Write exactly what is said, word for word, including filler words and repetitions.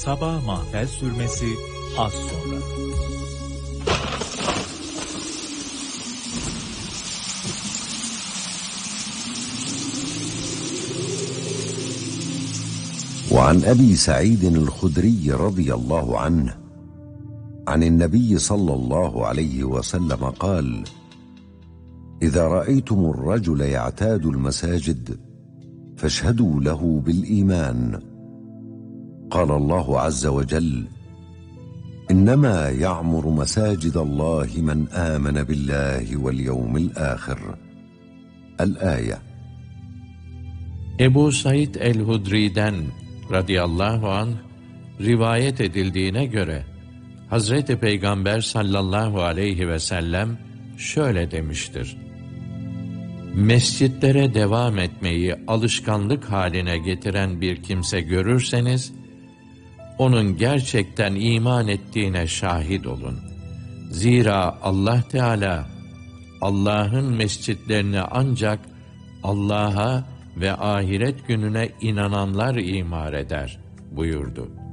sabah mahfel sürmesi az sonra. وعن أبي سعيد الخدري رضي الله عنه عن النبي صلى الله عليه وسلم قال: إذا رأيتم الرجل يعتاد المساجد فاشهدوا له بالإيمان. قال الله عز وجل: إنما يعمر مساجد الله من آمن بالله واليوم الآخر. الآية. Ebu Said el-Hudri'den radıyallahu anh rivayet edildiğine göre Hazreti Peygamber sallallahu aleyhi ve sellem şöyle demiştir: mescitlere devam etmeyi alışkanlık haline getiren bir kimse görürseniz, onun gerçekten iman ettiğine şahit olun. Zira Allah Teala, Allah'ın mescitlerini ancak Allah'a ve ahiret gününe inananlar imar eder buyurdu.